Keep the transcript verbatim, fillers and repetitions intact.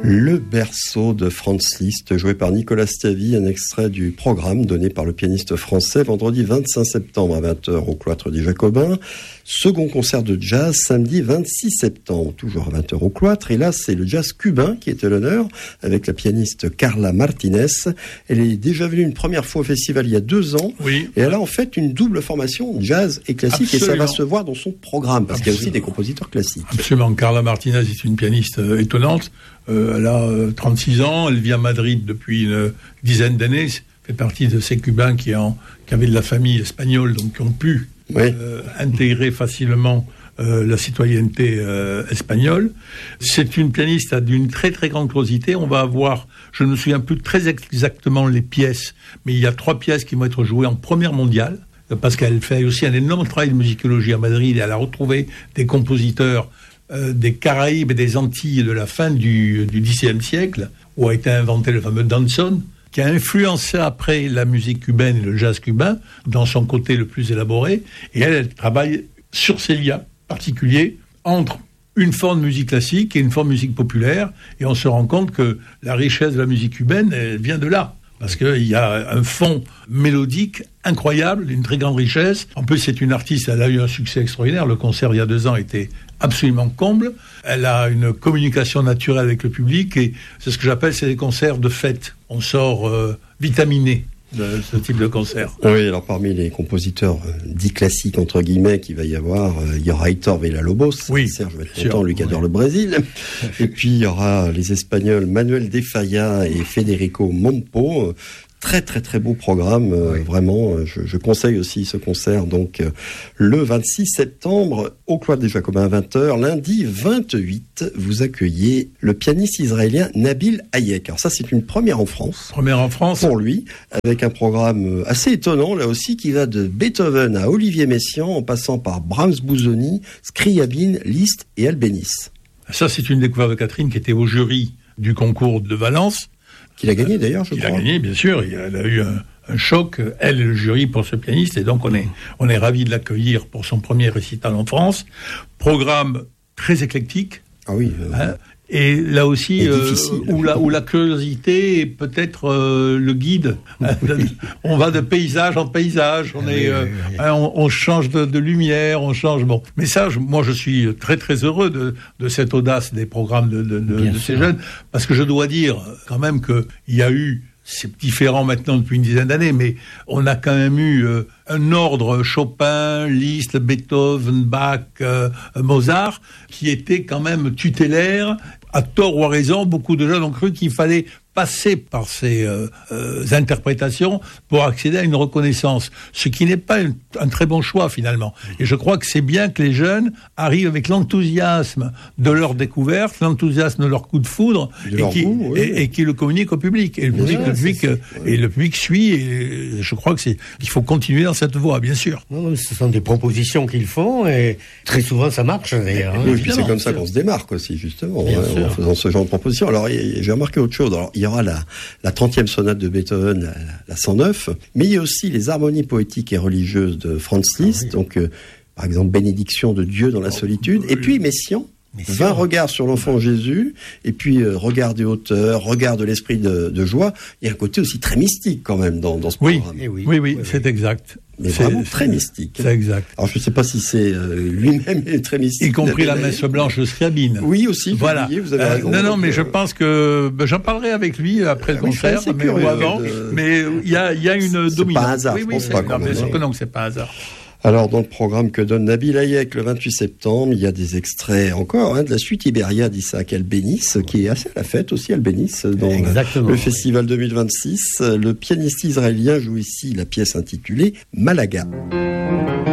Le berceau de Franz Liszt, joué par Nicolas Stiavi, un extrait du programme donné par le pianiste français vendredi vingt-cinq septembre à vingt heures au Cloître des Jacobins. Second concert de jazz samedi vingt-six septembre, toujours à vingt heures au Cloître. Et là, c'est le jazz cubain qui est à l'honneur avec la pianiste Carla Martinez. Elle est déjà venue une première fois au festival il y a deux ans. Oui. Et elle a en fait une double formation, jazz et classique. Absolument. Et ça va se voir dans son programme parce Absolument. Qu'il y a aussi des compositeurs classiques. Absolument. Carla Martinez est une pianiste euh, étonnante. Euh, elle a euh, trente-six ans, elle vit à Madrid depuis une dizaine d'années, fait partie de ces Cubains qui, ont, qui avaient de la famille espagnole, donc qui ont pu oui. euh, intégrer facilement euh, la citoyenneté euh, espagnole. C'est une pianiste d'une très très grande curiosité. On va avoir, je ne me souviens plus très exactement les pièces, mais il y a trois pièces qui vont être jouées en première mondiale, parce qu'elle fait aussi un énorme travail de musicologie à Madrid et elle a retrouvé des compositeurs Euh, des Caraïbes et des Antilles de la fin du, du dixième siècle, où a été inventé le fameux danzón, qui a influencé après la musique cubaine et le jazz cubain, dans son côté le plus élaboré. Et elle, elle travaille sur ces liens particuliers entre une forme de musique classique et une forme de musique populaire. Et on se rend compte que la richesse de la musique cubaine, elle vient de là. Parce qu'il y a un fond mélodique incroyable, d'une très grande richesse. En plus, c'est une artiste, elle a eu un succès extraordinaire. Le concert, il y a deux ans, était absolument comble. Elle a une communication naturelle avec le public et c'est ce que j'appelle, c'est des concerts de fête. On sort euh, vitaminé de ce type de concert. Oui, alors parmi les compositeurs euh, dits classiques, entre guillemets, qu'il va y avoir, euh, il y aura Heitor Villa-Lobos. Oui, Serge va être content, lui qui adore le Brésil. Et puis, il y aura les Espagnols Manuel de Falla et Federico Mompo. Très très très beau programme, euh, oui. Vraiment, je, je conseille aussi ce concert donc euh, le vingt-six septembre au Cloître des Jacobins à vingt heures. Lundi vingt-huit, vous accueillez le pianiste israélien Nabil Hayek. Alors ça c'est une première en France. Première en France. Pour lui, avec un programme assez étonnant là aussi qui va de Beethoven à Olivier Messiaen en passant par Brahms, Busoni, Scriabine, Liszt et Albéniz. Ça c'est une découverte de Catherine qui était au jury du concours de Valence. Qu'il a gagné d'ailleurs, je il crois. Il a gagné, bien sûr. Elle a eu un, un choc, elle et le jury, pour ce pianiste. Et donc, on est, on est ravis de l'accueillir pour son premier récital en France. Programme très éclectique. Ah oui. Euh... Hein, et là aussi, euh, où, la, où la curiosité est peut-être euh, le guide. Oui. On va de paysage en paysage. On, est, euh, oui, oui, oui. Hein, on, on change de, de lumière, on change. Bon, mais ça, je, moi, je suis très très heureux de, de cette audace des programmes de, de, de, de ces jeunes, parce que je dois dire quand même que il y a eu. C'est différent maintenant depuis une dizaine d'années, mais on a quand même eu euh, un ordre Chopin, Liszt, Beethoven, Bach, euh, Mozart, qui était quand même tutélaire. À tort ou à raison, beaucoup de jeunes ont cru qu'il fallait passer par ces euh, euh, interprétations pour accéder à une reconnaissance, ce qui n'est pas une, un très bon choix finalement. Et je crois que c'est bien que les jeunes arrivent avec l'enthousiasme de leur découverte, l'enthousiasme de leur coup de foudre, de et, qui, goût, oui. et, et qui le communiquent au public. Et le public, ouais, le public, c'est, c'est, ouais. et le public suit. Et je crois que c'est qu'il faut continuer dans cette voie, bien sûr. Non, non, ce sont des propositions qu'ils font et très souvent ça marche d'ailleurs. Hein. Oui, puis c'est comme ça qu'on se démarque aussi justement hein, en faisant ce genre de propositions. Alors j'ai remarqué autre chose. Alors, il y aura la, la trentième sonate de Beethoven, la, la cent neuf, mais il y a aussi les harmonies poétiques et religieuses de Franz Liszt, ah oui. donc euh, par exemple Bénédiction de Dieu dans la solitude, oh, et puis Messiaen, vingt regards sur l'enfant Jésus, et puis euh, regard des hauteurs, regard de l'esprit de, de joie. Il y a un côté aussi très mystique quand même dans, dans ce oui, programme. Oui, oui, oui, oui, c'est oui. exact. Mais c'est, vraiment c'est, très mystique. C'est exact. Alors je ne sais pas si c'est euh, lui-même est très mystique. Y compris la messe blanche de Scriabine. Oui aussi. Voilà. Oublié, vous avez euh, raison. Non non, mais euh... je pense que ben, j'en parlerai avec lui après le concert, oui, mais ou avant. De... Mais il y a il y a une c'est dominante. C'est pas un hasard. Oui je oui, pense c'est, pas. non, bien sûr que non, que c'est pas un hasard. Alors, dans le programme que donne Nabil Hayek le vingt-huit septembre, il y a des extraits encore hein, de la suite Iberia d'Isaac Albéniz, qui est assez à la fête aussi, Albéniz, dans Exactement, le festival oui. deux mille vingt-six. Le pianiste israélien joue ici la pièce intitulée Malaga.